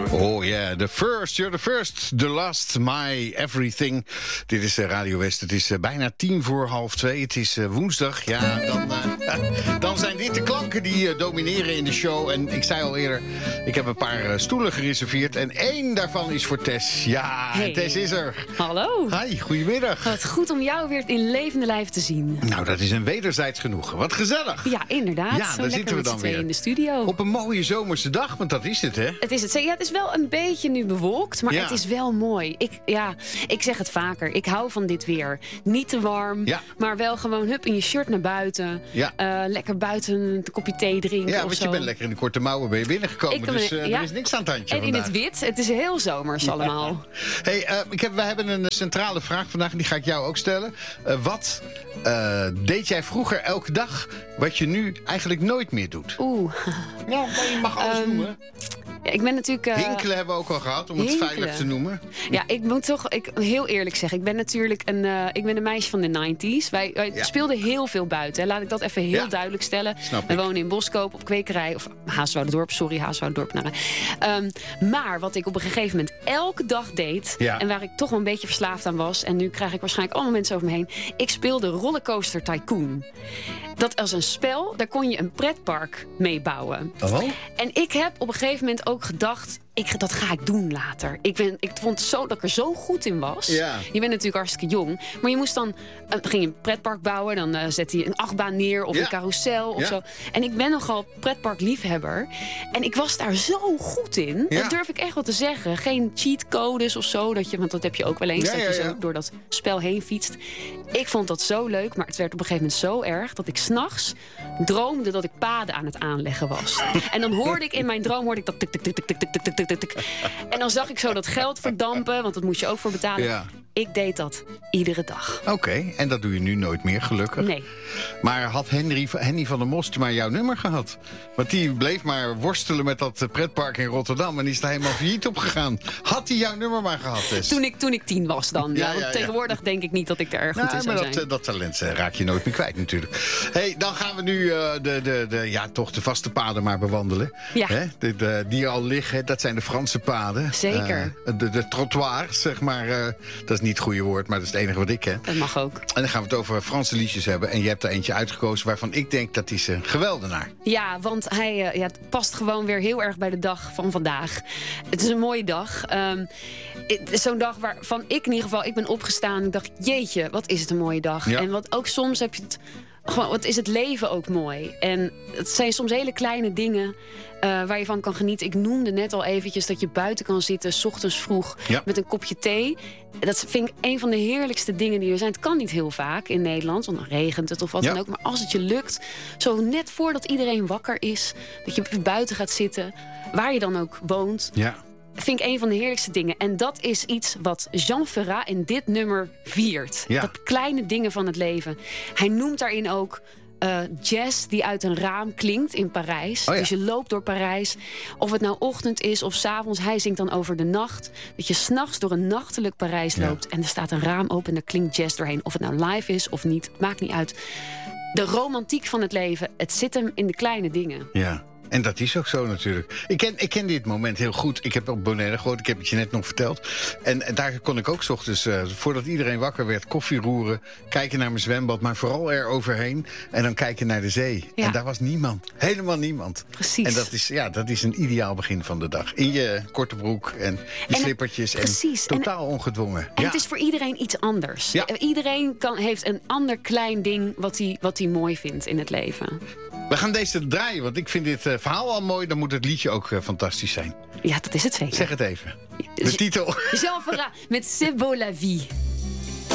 Oh yeah, the first, you're the first, the last, my everything. Dit is Radio West, het is bijna 1:50. Het is woensdag, ja, dan zijn dit de klanken die domineren in de show. En ik zei al eerder, ik heb een paar stoelen gereserveerd. En één daarvan is voor Tess. Ja, hey. Tess is er. Hallo. Hi, goedemiddag. Wat goed om jou weer in levende lijf te zien. Nou, dat is een wederzijds genoegen. Wat gezellig. Ja, inderdaad. Ja, daar zitten we dan weer in de studio. Op een mooie zomerse dag, want dat is het, hè? Het is het. Ja, het is wel een beetje nu bewolkt, maar het is wel mooi. Ik zeg het vaker. Ik hou van dit weer. Niet te warm, maar wel gewoon hup in je shirt naar buiten. Ja. Lekker buiten een kopje thee drinken. Ja, want je bent lekker in de korte mouwen ben je binnengekomen. Er is niks aan het handje. En in het wit. Het is heel zomers allemaal. Hey, we hebben een centrale vraag vandaag en die ga ik jou ook stellen. Wat deed jij vroeger elke dag wat je nu eigenlijk nooit meer doet? Ja, je mag alles noemen. Ja, ik ben natuurlijk... hinkelen hebben we ook al gehad, om het veilig te noemen. Ja, ik moet toch heel eerlijk zeggen. Ik ben natuurlijk een meisje van de 90s. Wij speelden heel veel buiten. Hè. Laat ik dat even heel duidelijk stellen. We wonen in Boskoop op kwekerij. Of Haaswouderdorp. Maar wat ik op een gegeven moment elke dag deed... en waar ik toch wel een beetje verslaafd aan was... en nu krijg ik waarschijnlijk allemaal mensen over me heen... ik speelde Rollercoaster Tycoon. Dat als een spel, daar kon je een pretpark mee bouwen. Oh. En ik heb op een gegeven moment ook gedacht... dat ga ik doen later. Ik vond zo dat ik er zo goed in was. Ja. Je bent natuurlijk hartstikke jong. Maar je moest dan... ging je een pretpark bouwen. Dan zette je een achtbaan neer of een carousel of zo. En ik ben nogal pretparkliefhebber. En ik was daar zo goed in. Ja. Dat durf ik echt wel te zeggen. Geen cheatcodes of zo. Want dat heb je ook wel eens. Dat je zo door dat spel heen fietst. Ik vond dat zo leuk. Maar het werd op een gegeven moment zo erg... dat ik 's nachts droomde dat ik paden aan het aanleggen was. En dan hoorde ik in mijn droom... dat tik, tik, tik, tik, tik, tik, tik, tik, tik. En dan zag ik zo dat geld verdampen, want dat moest je ook voor betalen. Ja. Ik deed dat iedere dag. Oké, en dat doe je nu nooit meer, gelukkig. Nee. Maar had Henny van der Most maar jouw nummer gehad? Want die bleef maar worstelen met dat pretpark in Rotterdam... en die is daar helemaal failliet op gegaan. Had hij jouw nummer maar gehad, Tess? Toen ik 10 was dan. Want tegenwoordig denk ik niet dat ik er erg goed in zou zijn. Dat talent raak je nooit meer kwijt natuurlijk. Hey, dan gaan we nu toch de vaste paden maar bewandelen. Ja. Hè? Die al liggen, dat zijn de Franse paden. Zeker. De trottoirs, zeg maar. Dat is niet het goede woord, maar dat is het enige wat ik ken. Dat mag ook. En dan gaan we het over Franse liedjes hebben. En je hebt er eentje uitgekozen waarvan ik denk dat hij is een geweldenaar. Ja, want hij het past gewoon weer heel erg bij de dag van vandaag. Het is een mooie dag. Het is zo'n dag waarvan ik in ieder geval... ik ben opgestaan en ik dacht, jeetje, wat is het een mooie dag. Ja. En wat ook soms heb je het... Gewoon, wat is het leven ook mooi. En het zijn soms hele kleine dingen waar je van kan genieten. Ik noemde net al eventjes dat je buiten kan zitten... 's ochtends vroeg met een kopje thee. Dat vind ik een van de heerlijkste dingen die er zijn. Het kan niet heel vaak in Nederland, want dan regent het of wat dan ook. Maar als het je lukt, zo net voordat iedereen wakker is... dat je buiten gaat zitten, waar je dan ook woont... Ja. Vind ik een van de heerlijkste dingen. En dat is iets wat Jean Ferrat in dit nummer viert. Ja. Dat kleine dingen van het leven. Hij noemt daarin ook jazz die uit een raam klinkt in Parijs. Oh ja. Dus je loopt door Parijs. Of het nou ochtend is of 's avonds. Hij zingt dan over de nacht. Dat je 's nachts door een nachtelijk Parijs loopt. En er staat een raam open en er klinkt jazz doorheen. Of het nou live is of niet, het maakt niet uit. De romantiek van het leven, het zit hem in de kleine dingen. Ja. En dat is ook zo natuurlijk. Ik ken dit moment heel goed. Ik heb op Bonaire gewoond, ik heb het je net nog verteld. En daar kon ik ook 's ochtends, voordat iedereen wakker werd... koffie roeren, kijken naar mijn zwembad... maar vooral er overheen en dan kijken naar de zee. Ja. En daar was niemand. Helemaal niemand. Precies. En dat is een ideaal begin van de dag. In je korte broek en je slippertjes. Precies. En totaal ongedwongen. En het is voor iedereen iets anders. Ja. Iedereen heeft een ander klein ding wat hij mooi vindt in het leven. We gaan deze draaien, want ik vind dit verhaal al mooi. Dan moet het liedje ook fantastisch zijn. Ja, dat is het zeker. Zeg het even. De titel. Jean Ferrat met C'est beau la vie.